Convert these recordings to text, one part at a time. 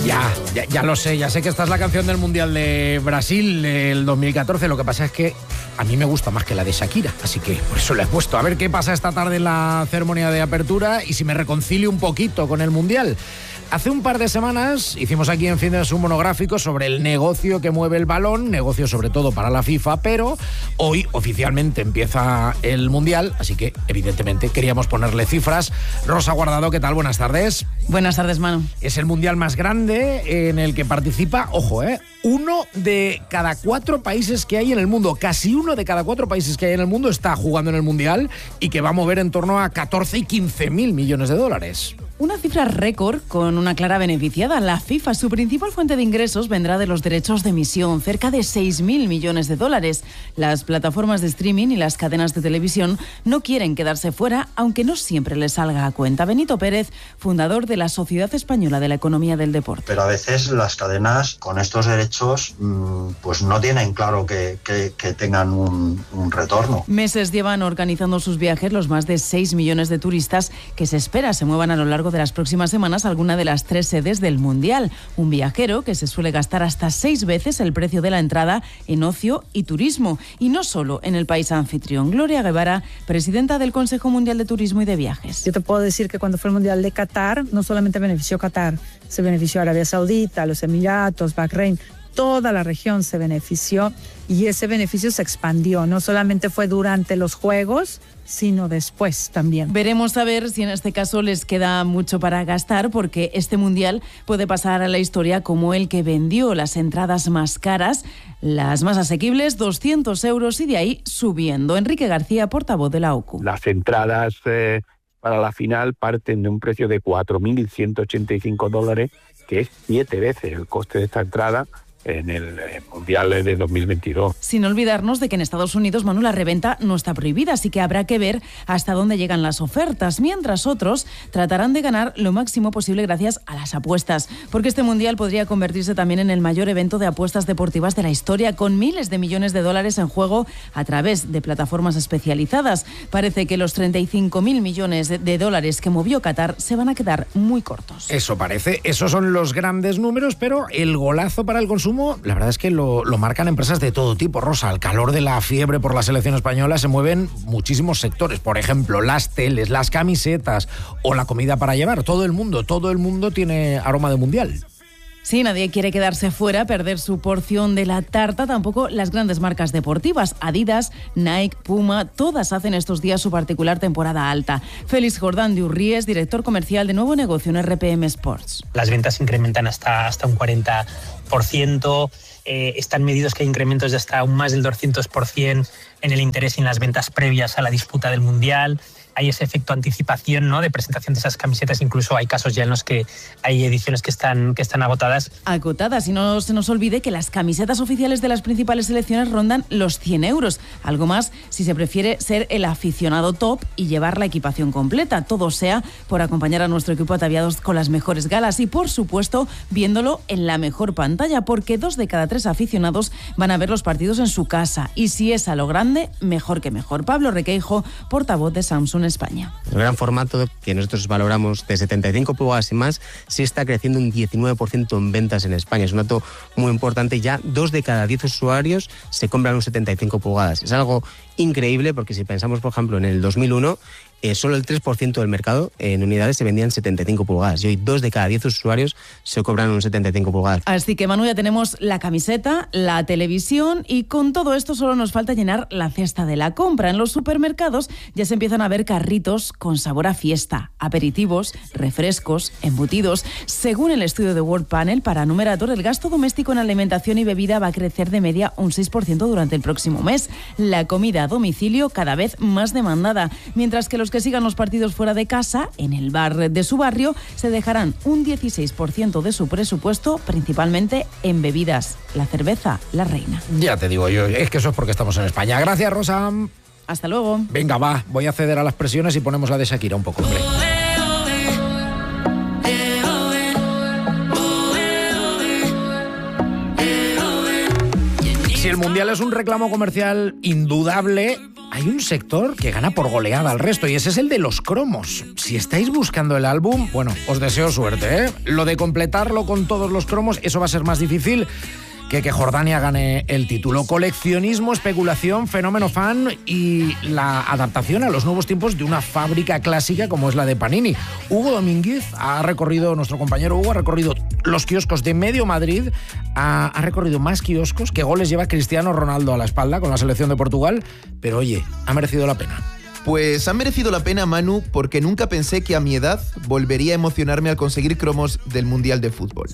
Ya lo sé, ya sé que esta es la canción del Mundial de Brasil del 2014, lo que pasa es que a mí me gusta más que la de Shakira, así que por eso la he puesto. A ver qué pasa esta tarde en la ceremonia de apertura y si me reconcilio un poquito con el Mundial. Hace un par de semanas hicimos aquí en Fitness un monográfico sobre el negocio que mueve el balón, negocio sobre todo para la FIFA, pero hoy oficialmente empieza el Mundial, así que evidentemente queríamos ponerle cifras. Rosa Guardado, ¿qué tal? Buenas tardes. Buenas tardes, Manu. Es el Mundial más grande en el que participa, ojo, 1 de cada 4 países que hay en el mundo, casi 1 de cada 4 países que hay en el mundo está jugando en el Mundial y que va a mover en torno a 14 y 15 mil millones de dólares. Una cifra récord con una clara beneficiada. La FIFA, su principal fuente de ingresos, vendrá de los derechos de emisión, cerca de 6.000 millones de dólares. Las plataformas de streaming y las cadenas de televisión no quieren quedarse fuera, aunque no siempre les salga a cuenta. Benito Pérez, fundador de la Sociedad Española de la Economía del Deporte. Pero a veces las cadenas con estos derechos pues no tienen claro que tengan un retorno. Meses llevan organizando sus viajes los más de 6 millones de turistas que se espera se muevan a lo largo de las próximas semanas a alguna de las 3 sedes del Mundial. Un viajero que se suele gastar hasta 6 veces el precio de la entrada en ocio y turismo. Y no solo en el país anfitrión. Gloria Guevara, presidenta del Consejo Mundial de Turismo y de Viajes. Yo te puedo decir que cuando fue el Mundial de Qatar, no solamente benefició Qatar, se benefició Arabia Saudita, los Emiratos, Bahrein, toda la región se benefició y ese beneficio se expandió. No solamente fue durante los Juegos, sino después también. Veremos a ver si en este caso les queda mucho para gastar, porque este Mundial puede pasar a la historia como el que vendió las entradas más caras, las más asequibles, 200 euros y de ahí subiendo. Enrique García, portavoz de la OCU. Las entradas para la final parten de un precio de $4.185, que es 7 veces el coste de esta entrada en el Mundial de 2022. Sin olvidarnos de que en Estados Unidos, Manu, la reventa no está prohibida, así que habrá que ver hasta dónde llegan las ofertas, mientras otros tratarán de ganar lo máximo posible gracias a las apuestas, porque este Mundial podría convertirse también en el mayor evento de apuestas deportivas de la historia, con miles de millones de dólares en juego a través de plataformas especializadas. Parece que los 35.000 millones de dólares que movió Qatar se van a quedar muy cortos. Eso parece, esos son los grandes números, pero el golazo para el consumo, la verdad es que lo marcan empresas de todo tipo, Rosa. Al calor de la fiebre por la selección española se mueven muchísimos sectores. Por ejemplo, las teles, las camisetas o la comida para llevar. Todo el mundo tiene aroma de Mundial. Sí, nadie quiere quedarse fuera, perder su porción de la tarta, tampoco las grandes marcas deportivas. Adidas, Nike, Puma, todas hacen estos días su particular temporada alta. Félix Jordán de Urries, director comercial de nuevo negocio en RPM Sports. Las ventas incrementan hasta un 40%. Están medidos que hay incrementos de hasta un más del 200% en el interés y en las ventas previas a la disputa del Mundial. Hay ese efecto anticipación, ¿no?, de presentación de esas camisetas. Incluso hay casos ya en los que hay ediciones que están agotadas. Agotadas, y no se nos olvide que las camisetas oficiales de las principales selecciones rondan los 100 euros. Algo más si se prefiere ser el aficionado top y llevar la equipación completa. Todo sea por acompañar a nuestro equipo ataviados con las mejores galas y, por supuesto, viéndolo en la mejor pantalla, porque 2 de cada 3 aficionados van a ver los partidos en su casa. Y si es a lo grande, mejor que mejor. Pablo Requeijo, portavoz de Samsung España. El gran formato, que nosotros valoramos de 75 pulgadas y más, sí está creciendo un 19% en ventas en España. Es un dato muy importante. Ya 2 de cada 10 usuarios se compran un 75 pulgadas. Es algo increíble, porque si pensamos, por ejemplo, en el 2001, solo el 3% del mercado en unidades se vendían 75 pulgadas y hoy 2 de cada 10 usuarios se compran un 75 pulgadas. Así que, Manu, ya tenemos la camiseta, la televisión y con todo esto solo nos falta llenar la cesta de la compra. En los supermercados ya se empiezan a ver carritos con sabor a fiesta, aperitivos, refrescos, embutidos. Según el estudio de World Panel para Numerator, el gasto doméstico en alimentación y bebida va a crecer de media un 6% durante el próximo mes. La comida a domicilio cada vez más demandada, mientras que los que sigan los partidos fuera de casa, en el bar de su barrio, se dejarán un 16% de su presupuesto, principalmente en bebidas. La cerveza, la reina. Ya te digo yo, es que eso es porque estamos en España. Gracias, Rosa. Hasta luego. Venga, va, voy a ceder a las presiones y ponemos la de Shakira un poco, hombre. Si el Mundial es un reclamo comercial indudable, hay un sector que gana por goleada al resto y ese es el de los cromos. Si estáis buscando el álbum, bueno, os deseo suerte, ¿eh? Lo de completarlo con todos los cromos, eso va a ser más difícil que Jordania gane el título. Coleccionismo, especulación, fenómeno fan y la adaptación a los nuevos tiempos de una fábrica clásica como es la de Panini. Hugo Domínguez nuestro compañero Hugo ha recorrido los kioscos de medio Madrid, ha recorrido más kioscos que goles lleva Cristiano Ronaldo a la espalda con la selección de Portugal, pero oye, ha merecido la pena. Pues ha merecido la pena, Manu, porque nunca pensé que a mi edad volvería a emocionarme al conseguir cromos del Mundial de Fútbol.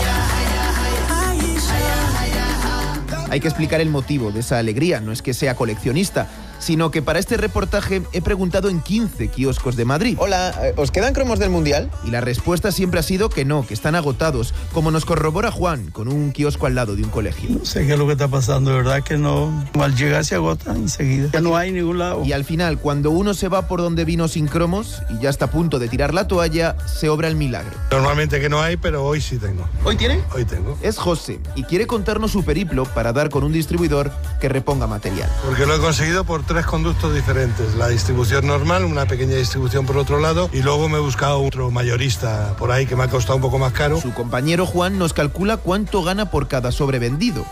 Hay que explicar el motivo de esa alegría, no es que sea coleccionista, sino que para este reportaje he preguntado en 15 kioscos de Madrid. Hola, ¿os quedan cromos del Mundial? Y la respuesta siempre ha sido que no, que están agotados, como nos corrobora Juan, con un kiosco al lado de un colegio. No sé qué es lo que está pasando, de verdad que no. Al llegar se agotan enseguida. Ya no hay ningún lado. Y al final, cuando uno se va por donde vino sin cromos y ya está a punto de tirar la toalla, se obra el milagro. Normalmente que no hay, pero hoy sí tengo. ¿Hoy tiene? Hoy tengo. Es José y quiere contarnos su periplo para dar con un distribuidor que reponga material. Porque lo he conseguido por 3 conductos diferentes. La distribución normal, una pequeña distribución por otro lado y luego me he buscado otro mayorista por ahí que me ha costado un poco más caro. Su compañero Juan nos calcula cuánto gana por cada sobrevendido.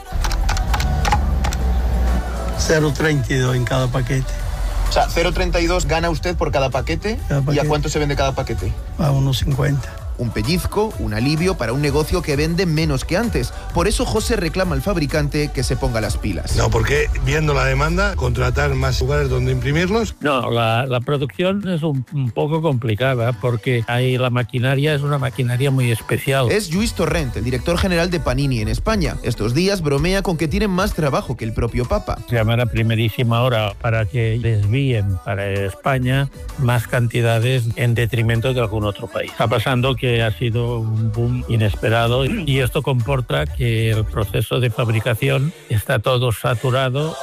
0,32 en cada paquete. O sea, 0,32 gana usted por cada paquete. ¿Y a cuánto se vende cada paquete? A unos 50. Un pellizco, un alivio para un negocio que vende menos que antes. Por eso José reclama al fabricante que se ponga las pilas. No, porque viendo la demanda, contratar más lugares donde imprimirlos. No, la producción es un poco complicada porque ahí la maquinaria es una maquinaria muy especial. Es Lluís Torrent, el director general de Panini en España. Estos días bromea con que tienen más trabajo que el propio Papa. Llamar a primerísima hora para que desvíen para España más cantidades en detrimento de algún otro país. Está pasando que ha sido un boom inesperado y esto comporta que el proceso de fabricación está todo saturado.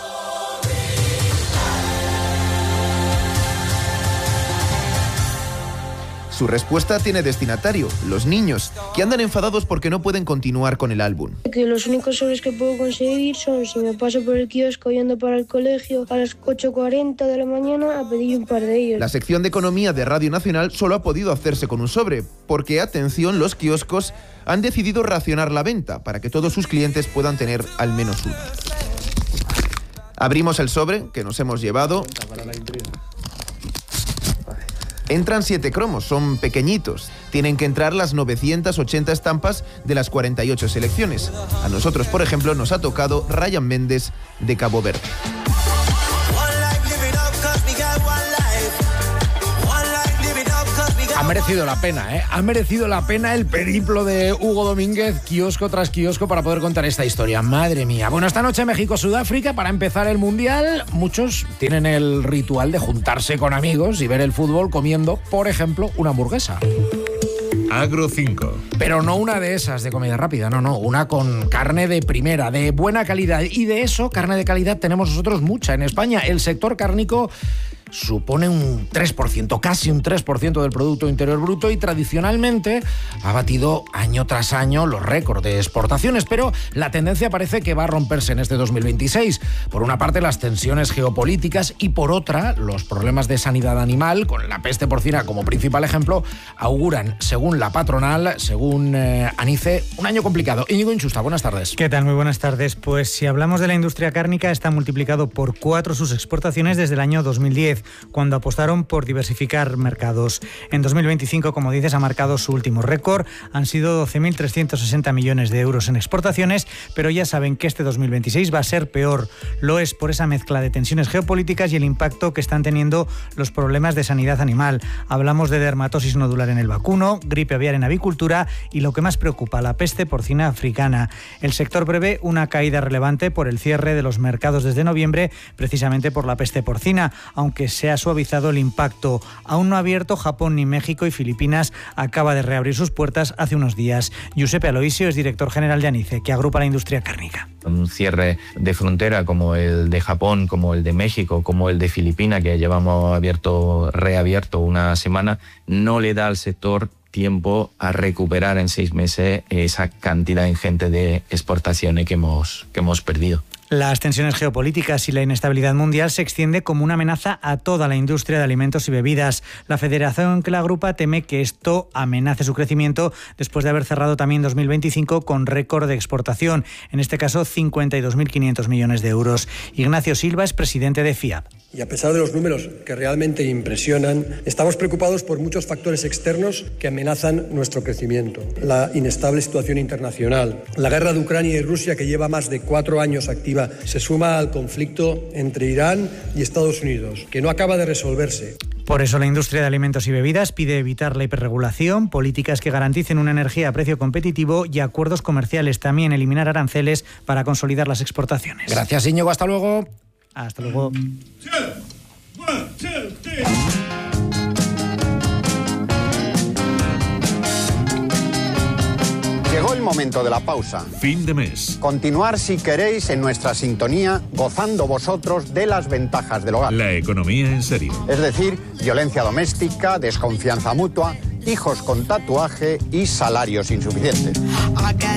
Su respuesta tiene destinatario, los niños, que andan enfadados porque no pueden continuar con el álbum. Que los únicos sobres que puedo conseguir son si me paso por el kiosco yendo para el colegio a las 8:40 de la mañana a pedir un par de ellos. La sección de economía de Radio Nacional solo ha podido hacerse con un sobre, porque, atención, los kioscos han decidido racionar la venta para que todos sus clientes puedan tener al menos uno. Abrimos el sobre que nos hemos llevado. Entran 7 cromos, son pequeñitos. Tienen que entrar las 980 estampas de las 48 selecciones. A nosotros, por ejemplo, nos ha tocado Ryan Méndez de Cabo Verde. Ha merecido la pena, ¿eh? Ha merecido la pena el periplo de Hugo Domínguez, kiosco tras kiosco, para poder contar esta historia. Madre mía. Bueno, esta noche México-Sudáfrica, para empezar el Mundial, muchos tienen el ritual de juntarse con amigos y ver el fútbol comiendo, por ejemplo, una hamburguesa. Agro 5. Pero no una de esas de comida rápida, no, una con carne de primera, de buena calidad. Y de eso, carne de calidad, tenemos nosotros mucha en España. El sector cárnico supone un 3%, casi un 3% del Producto Interior Bruto y tradicionalmente ha batido año tras año los récords de exportaciones, pero la tendencia parece que va a romperse en este 2026. Por una parte, las tensiones geopolíticas y por otra, los problemas de sanidad animal, con la peste porcina como principal ejemplo, auguran, según la patronal, según ANICE, un año complicado. Íñigo Inchusta, buenas tardes. ¿Qué tal? Muy buenas tardes. Pues si hablamos de la industria cárnica, está multiplicado por 4 sus exportaciones desde el año 2010. Cuando apostaron por diversificar mercados. En 2025, como dices, ha marcado su último récord. Han sido 12.360 millones de euros en exportaciones, pero ya saben que este 2026 va a ser peor. Lo es por esa mezcla de tensiones geopolíticas y el impacto que están teniendo los problemas de sanidad animal. Hablamos de dermatosis nodular en el vacuno, gripe aviar en avicultura y lo que más preocupa, la peste porcina africana. El sector prevé una caída relevante por el cierre de los mercados desde noviembre, precisamente por la peste porcina, aunque se ha suavizado el impacto. Aún no ha abierto Japón ni México y Filipinas acaba de reabrir sus puertas hace unos días. Giuseppe Aloisio es director general de ANICE, que agrupa la industria cárnica. Un cierre de frontera como el de Japón, como el de México, como el de Filipinas, que llevamos reabierto una semana, no le da al sector tiempo a recuperar en 6 meses esa cantidad ingente de exportaciones que hemos perdido. Las tensiones geopolíticas y la inestabilidad mundial se extiende como una amenaza a toda la industria de alimentos y bebidas. La federación que la agrupa teme que esto amenace su crecimiento después de haber cerrado también 2025 con récord de exportación, en este caso 52.500 millones de euros. Ignacio Silva es presidente de FIAB. Y a pesar de los números que realmente impresionan, estamos preocupados por muchos factores externos que amenazan nuestro crecimiento. La inestable situación internacional, la guerra de Ucrania y Rusia, que lleva más de 4 años activa, se suma al conflicto entre Irán y Estados Unidos, que no acaba de resolverse. Por eso la industria de alimentos y bebidas pide evitar la hiperregulación, políticas que garanticen una energía a precio competitivo y acuerdos comerciales, también eliminar aranceles para consolidar las exportaciones. Gracias, Íñigo. Hasta luego. Hasta luego. Llegó el momento de la pausa. Fin de mes. Continuar, si queréis, en nuestra sintonía, gozando vosotros de las ventajas del hogar. La economía en serio. Es decir, violencia doméstica, desconfianza mutua, hijos con tatuaje y salarios insuficientes.